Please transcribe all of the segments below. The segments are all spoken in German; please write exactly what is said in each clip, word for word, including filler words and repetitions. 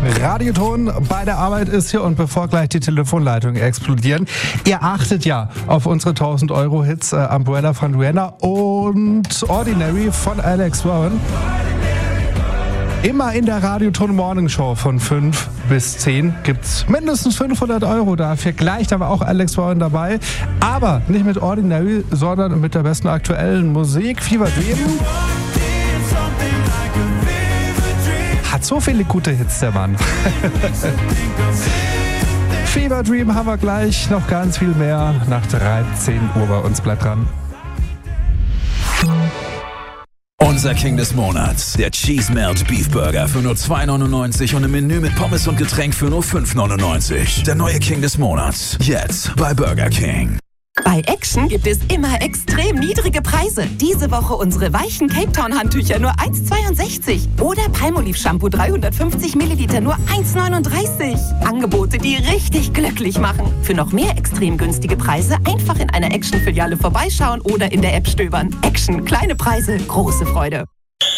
Radioton bei der Arbeit ist hier und bevor gleich die Telefonleitungen explodieren, ihr achtet ja auf unsere tausend Euro Hits äh, Umbrella von Rihanna und Ordinary von Alex Warren. Immer in der Radioton Morning Show von fünf bis zehn gibt's mindestens fünfhundert Euro dafür. Gleich, da war auch Alex Warren dabei. Aber nicht mit Ordinary, sondern mit der besten aktuellen Musik. Fever Dream. Hat so viele gute Hits, der Mann. Fever Dream haben wir gleich. Noch ganz viel mehr nach dreizehn Uhr bei uns. Bleibt dran. Unser King des Monats, der Cheese Melt Beef Burger für nur zwei neunundneunzig und ein Menü mit Pommes und Getränk für nur fünf neunundneunzig. Der neue King des Monats, jetzt bei Burger King. Bei Action gibt es immer extrem niedrige Preise. Diese Woche unsere weichen Cape Town Handtücher nur eins zweiundsechzig. Oder Palmolive Shampoo dreihundertfünfzig Milliliter nur eins neununddreißig. Angebote, die richtig glücklich machen. Für noch mehr extrem günstige Preise einfach in einer Action-Filiale vorbeischauen oder in der App stöbern. Action, kleine Preise, große Freude.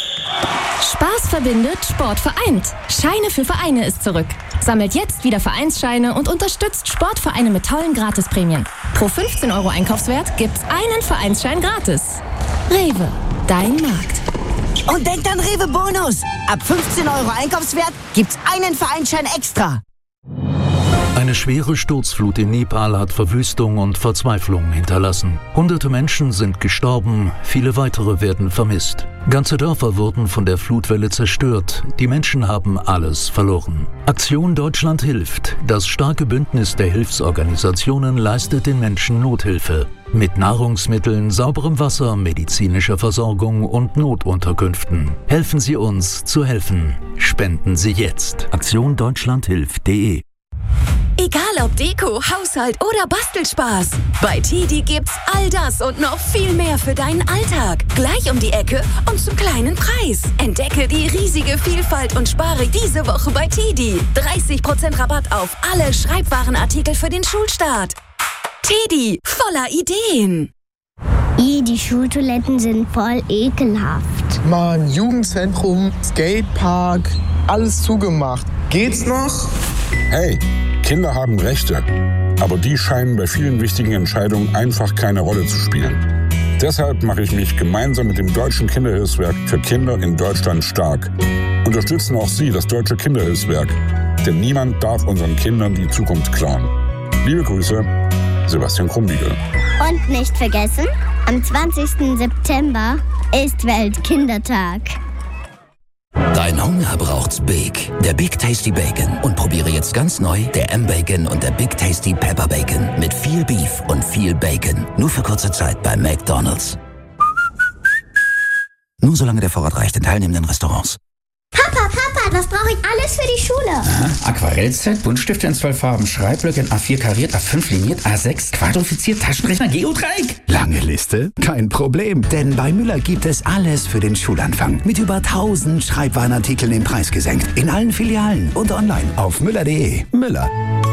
Spaß verbindet, Sport vereint. Scheine für Vereine ist zurück. Sammelt jetzt wieder Vereinsscheine und unterstützt Sportvereine mit tollen Gratisprämien. Pro fünfzehn Euro Einkaufswert gibt's einen Vereinsschein gratis. Rewe, dein Markt. Und denkt an Rewe Bonus. Ab fünfzehn Euro Einkaufswert gibt's einen Vereinsschein extra. Eine schwere Sturzflut in Nepal hat Verwüstung und Verzweiflung hinterlassen. Hunderte Menschen sind gestorben, viele weitere werden vermisst. Ganze Dörfer wurden von der Flutwelle zerstört. Die Menschen haben alles verloren. Aktion Deutschland hilft. Das starke Bündnis der Hilfsorganisationen leistet den Menschen Nothilfe. Mit Nahrungsmitteln, sauberem Wasser, medizinischer Versorgung und Notunterkünften. Helfen Sie uns zu helfen. Spenden Sie jetzt. Aktion Deutschland hilft punkt de. Egal ob Deko, Haushalt oder Bastelspaß. Bei Tidi gibt's all das und noch viel mehr für deinen Alltag. Gleich um die Ecke und zum kleinen Preis. Entdecke die riesige Vielfalt und spare diese Woche bei Tidi. dreißig Prozent Rabatt auf alle Schreibwarenartikel für den Schulstart. Tidi, voller Ideen. I, die Schultoiletten sind voll ekelhaft. Mann, Jugendzentrum, Skatepark, alles zugemacht. Geht's noch? Hey, Kinder haben Rechte, aber die scheinen bei vielen wichtigen Entscheidungen einfach keine Rolle zu spielen. Deshalb mache ich mich gemeinsam mit dem Deutschen Kinderhilfswerk für Kinder in Deutschland stark. Unterstützen auch Sie das Deutsche Kinderhilfswerk, denn niemand darf unseren Kindern die Zukunft klauen. Liebe Grüße, Sebastian Krumbiegel. Und nicht vergessen, am zwanzigsten September ist Weltkindertag. Dein Hunger braucht's Big. Der Big Tasty Bacon. Und probiere jetzt ganz neu der M-Bacon und der Big Tasty Pepper Bacon. Mit viel Beef und viel Bacon. Nur für kurze Zeit bei McDonald's. Nur solange der Vorrat reicht in teilnehmenden Restaurants. Papa, Papa, was brauche ich alles für die Schule? Aha. Aquarellset, Buntstifte in zwölf Farben, Schreibblöcke in A vier kariert, A fünf liniert, A sechs quadrifiziert, Taschenrechner, Geodreieck. Lange Liste? Kein Problem, denn bei Müller gibt es alles für den Schulanfang. Mit über tausend Schreibwarenartikeln den Preis gesenkt. In allen Filialen und online auf müller punkt de. Müller.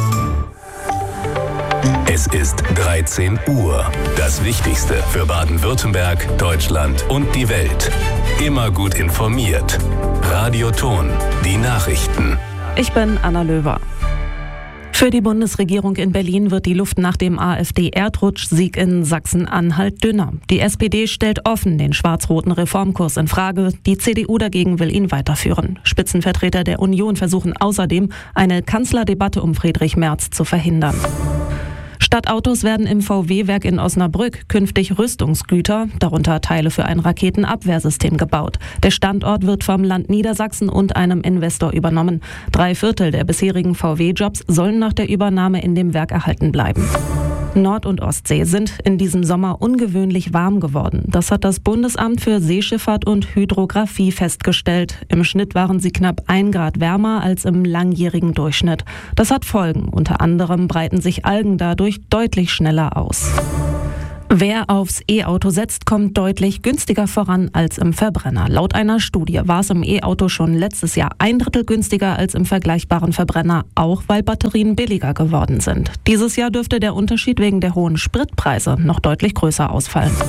Es ist dreizehn Uhr. Das Wichtigste für Baden-Württemberg, Deutschland und die Welt. Immer gut informiert. Radioton, die Nachrichten. Ich bin Anna Löwer. Für die Bundesregierung in Berlin wird die Luft nach dem AfD-Erdrutschsieg in Sachsen-Anhalt dünner. Die S P D stellt offen den schwarz-roten Reformkurs in Frage. Die C D U dagegen will ihn weiterführen. Spitzenvertreter der Union versuchen außerdem, eine Kanzlerdebatte um Friedrich Merz zu verhindern. Stadtautos werden im V W-Werk in Osnabrück künftig Rüstungsgüter, darunter Teile für ein Raketenabwehrsystem, gebaut. Der Standort wird vom Land Niedersachsen und einem Investor übernommen. Drei Viertel der bisherigen V W-Jobs sollen nach der Übernahme in dem Werk erhalten bleiben. Nord- und Ostsee sind in diesem Sommer ungewöhnlich warm geworden. Das hat das Bundesamt für Seeschifffahrt und Hydrographie festgestellt. Im Schnitt waren sie knapp ein Grad wärmer als im langjährigen Durchschnitt. Das hat Folgen. Unter anderem breiten sich Algen dadurch deutlich schneller aus. Wer aufs E-Auto setzt, kommt deutlich günstiger voran als im Verbrenner. Laut einer Studie war es im E-Auto schon letztes Jahr ein Drittel günstiger als im vergleichbaren Verbrenner, auch weil Batterien billiger geworden sind. Dieses Jahr dürfte der Unterschied wegen der hohen Spritpreise noch deutlich größer ausfallen.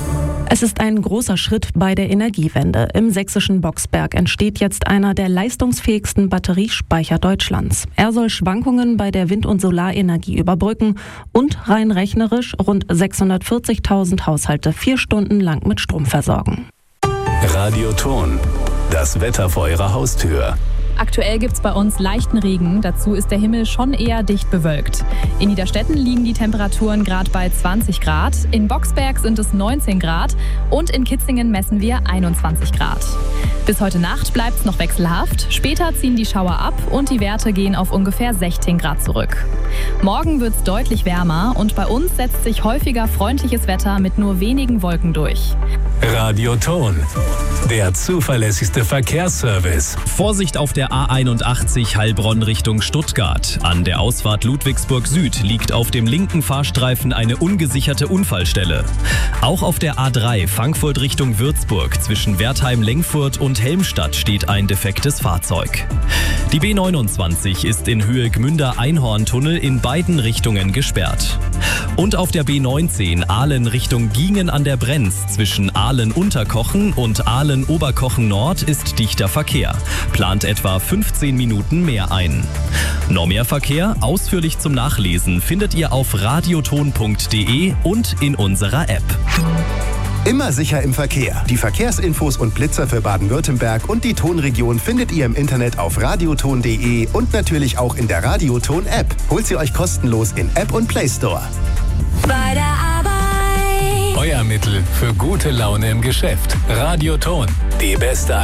Es ist ein großer Schritt bei der Energiewende. Im sächsischen Boxberg entsteht jetzt einer der leistungsfähigsten Batteriespeicher Deutschlands. Er soll Schwankungen bei der Wind- und Solarenergie überbrücken und rein rechnerisch rund sechshundertvierzigtausend Haushalte vier Stunden lang mit Strom versorgen. Radioton. Das Wetter vor Ihrer Haustür. Aktuell gibt's bei uns leichten Regen, dazu ist der Himmel schon eher dicht bewölkt. In Niederstetten liegen die Temperaturen gerade bei zwanzig Grad, in Boxberg sind es neunzehn Grad und in Kitzingen messen wir einundzwanzig Grad. Bis heute Nacht bleibt's noch wechselhaft, später ziehen die Schauer ab und die Werte gehen auf ungefähr sechzehn Grad zurück. Morgen wird's deutlich wärmer und bei uns setzt sich häufiger freundliches Wetter mit nur wenigen Wolken durch. Radioton. Der zuverlässigste Verkehrsservice. Vorsicht auf der A einundachtzig Heilbronn Richtung Stuttgart. An der Ausfahrt Ludwigsburg Süd liegt auf dem linken Fahrstreifen eine ungesicherte Unfallstelle. Auch auf der A drei Frankfurt Richtung Würzburg zwischen Wertheim-Lengfurt und Helmstadt steht ein defektes Fahrzeug. Die B neunundzwanzig ist in Höhe Gmünder-Einhorn-Tunnel in beiden Richtungen gesperrt. Und auf der B neunzehn Aalen Richtung Giengen an der Brenz zwischen Aalen-Unterkochen und Aalen-Oberkochen-Nord ist dichter Verkehr. Plant etwa fünfzehn Minuten mehr ein. Noch mehr Verkehr, ausführlich zum Nachlesen, findet ihr auf radioton punkt de und in unserer App. Immer sicher im Verkehr. Die Verkehrsinfos und Blitzer für Baden-Württemberg und die Tonregion findet ihr im Internet auf radioton punkt de und natürlich auch in der Radioton-App. Holt sie euch kostenlos in App und Play Store. Bei der Arbeit. Euer Mittel für gute Laune im Geschäft. Radioton. Die beste